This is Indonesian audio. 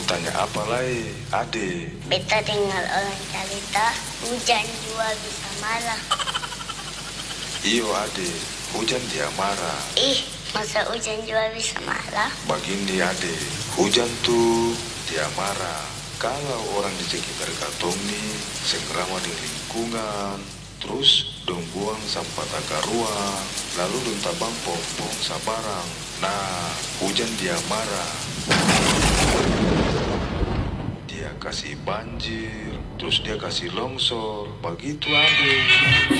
tanya apa lagi, Ade? Beta dengar orang cerita hujan juga bisa marah. Iyo Ade, hujan dia marah. Ih, masa hujan juga bisa marah? Begini Ade, hujan tuh dia marah kalau orang di sekitar katong nih sengkrama di lingkungan, terus dong buang sampah takarua, lalu dong tabang pom-pom sabarang. Nah, hujan dia marah. Dia kasih banjir, terus dia kasih longsor, begitu Ade.